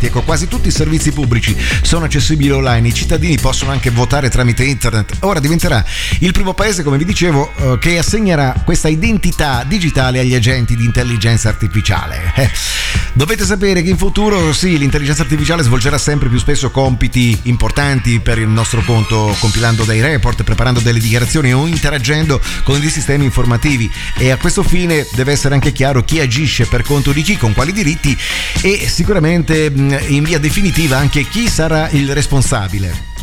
stati. Ecco, quasi tutti i servizi pubblici sono accessibili online, i cittadini possono anche votare tramite internet. Ora diventerà il primo paese, come vi dicevo, che assegnerà questa identità digitale agli agenti di intelligenza artificiale. Dovete sapere che in futuro sì, l'intelligenza artificiale svolgerà sempre più spesso compiti importanti per il nostro conto, compilando dei report, preparando delle dichiarazioni o interagendo con dei sistemi informativi, e a questo fine deve essere anche chiaro chi agisce per conto di chi, con quali diritti, e sicuramente in via definitiva anche chi sarà il responsabile.